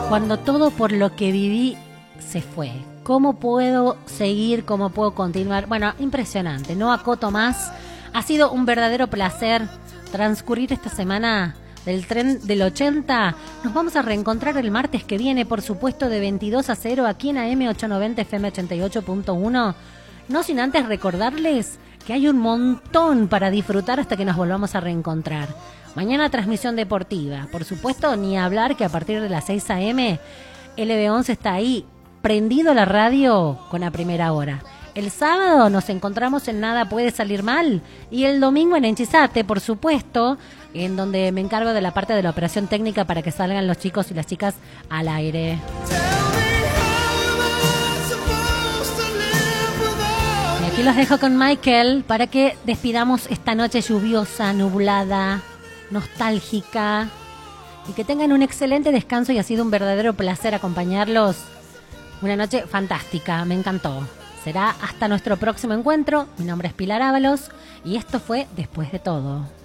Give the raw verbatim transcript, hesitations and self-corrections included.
Cuando todo por lo que viví se fue. ¿Cómo puedo seguir? ¿Cómo puedo continuar? Bueno, impresionante. No acoto más. Ha sido un verdadero placer transcurrir esta semana del tren del ochenta. Nos vamos a reencontrar el martes que viene, por supuesto, de veintidós a cero aquí en A M ochocientos noventa F M ochenta y ocho punto uno. No sin antes recordarles que hay un montón para disfrutar hasta que nos volvamos a reencontrar. Mañana transmisión deportiva. Por supuesto, ni hablar que a partir de las seis a eme L B once está ahí, prendido la radio con la primera hora. El sábado nos encontramos en Nada Puede Salir Mal y el domingo en Enchisate, por supuesto, en donde me encargo de la parte de la operación técnica para que salgan los chicos y las chicas al aire. Y aquí los dejo con Michael para que despidamos esta noche lluviosa, nublada, nostálgica, y que tengan un excelente descanso, y ha sido un verdadero placer acompañarlos. Una noche fantástica, me encantó. Será hasta nuestro próximo encuentro. Mi nombre es Pilar Ábalos y esto fue Después de Todo.